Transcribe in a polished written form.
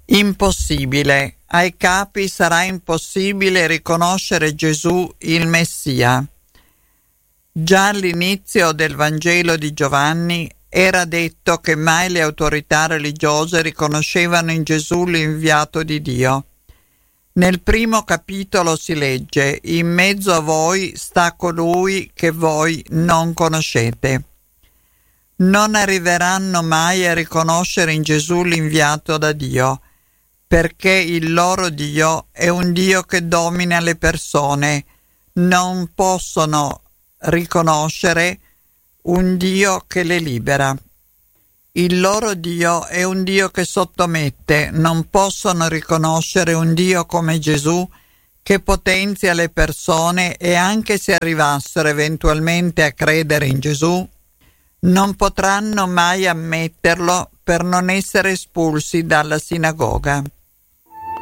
Impossibile. Ai capi sarà impossibile riconoscere Gesù il Messia. Già all'inizio del Vangelo di Giovanni era detto che mai le autorità religiose riconoscevano in Gesù l'inviato di Dio. Nel primo capitolo si legge: in mezzo a voi sta colui che voi non conoscete. Non arriveranno mai a riconoscere in Gesù l'inviato da Dio, perché il loro Dio è un Dio che domina le persone. Non possono riconoscere un Dio che le libera. Il loro Dio è un Dio che sottomette. Non possono riconoscere un Dio come Gesù che potenzia le persone, e anche se arrivassero eventualmente a credere in Gesù, non potranno mai ammetterlo per non essere espulsi dalla sinagoga.